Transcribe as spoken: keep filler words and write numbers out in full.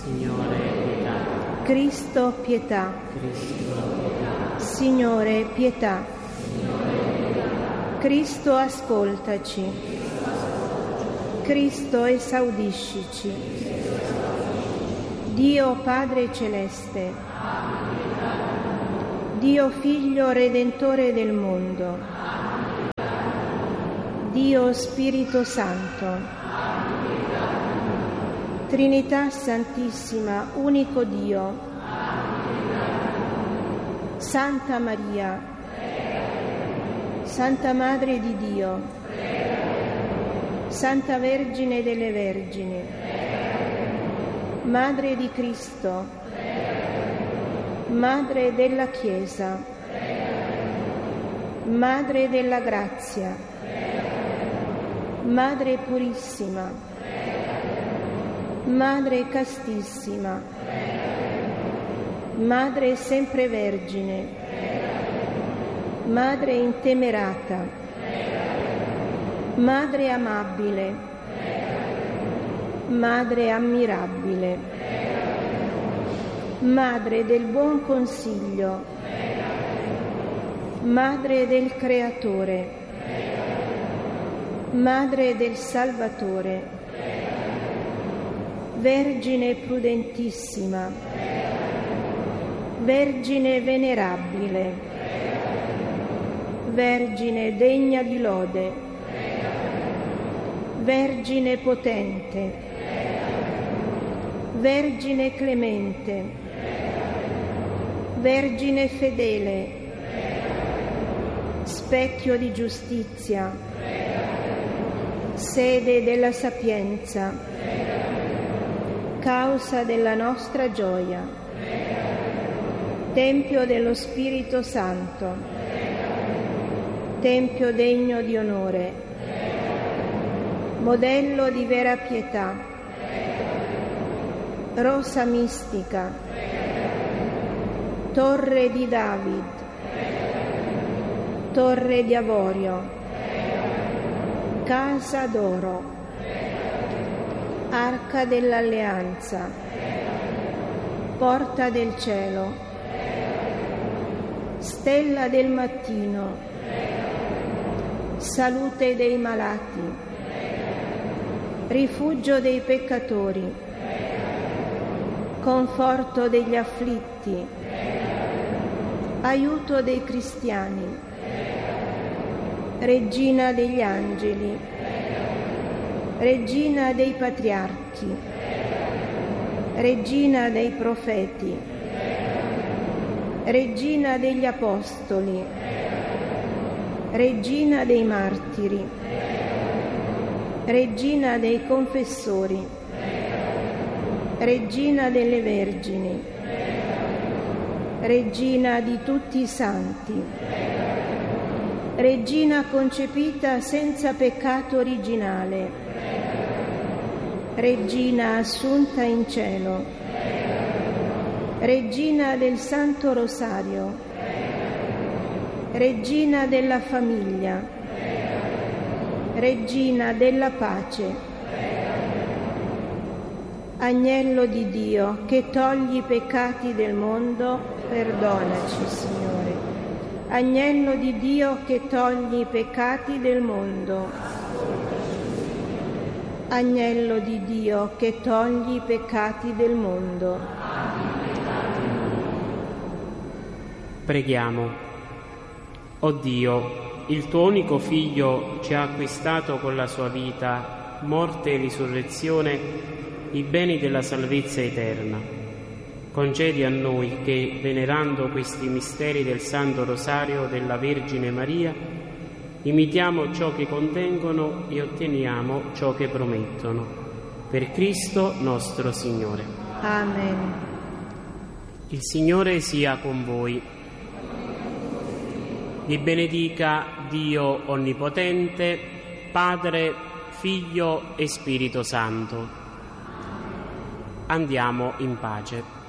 Signore, pietà. Cristo, pietà. Cristo, pietà. Signore, pietà. Signore, pietà. Cristo, ascoltaci. Cristo, esaudiscici. Dio Padre Celeste, Dio Figlio Redentore del mondo, Dio Spirito Santo, Trinità Santissima, unico Dio, Santa Maria, Santa Madre di Dio, Santa Vergine delle Vergini, Madre di Cristo, Madre della Chiesa, Madre della Grazia, Madre Purissima, Madre Castissima, Madre Sempre Vergine, Madre Intemerata, Madre Amabile, Madre Ammirabile, Madre del Buon Consiglio, Madre del Creatore, Madre del Salvatore, Vergine prudentissima, Vergine venerabile, Vergine degna di lode, Vergine potente, Vergine clemente, Vergine fedele, specchio di giustizia, sede della sapienza, causa della nostra gioia, Tempio dello Spirito Santo, Tempio degno di onore, modello di vera pietà, rosa mistica, torre di David, torre di avorio, casa d'oro, arca dell'alleanza, porta del cielo, stella del mattino, salute dei malati, rifugio dei peccatori, conforto degli afflitti, aiuto dei cristiani, regina degli angeli, regina dei patriarchi, regina dei profeti, regina degli apostoli, regina dei martiri, regina dei confessori, regina delle vergini, regina di tutti i santi, regina concepita senza peccato originale, regina assunta in cielo, regina del Santo Rosario, regina della famiglia, regina della pace, agnello di Dio che togli i peccati del mondo, perdonaci, Signore. Agnello di Dio che togli i peccati del mondo, Agnello di Dio che togli i peccati del mondo. Preghiamo. O Dio, il tuo unico Figlio ci ha acquistato con la sua vita, morte e risurrezione, i beni della salvezza eterna. Concedi a noi che, venerando questi misteri del Santo Rosario della Vergine Maria, imitiamo ciò che contengono e otteniamo ciò che promettono. Per Cristo nostro Signore. Amen. Il Signore sia con voi. Vi benedica Dio Onnipotente, Padre, Figlio e Spirito Santo. Andiamo in pace.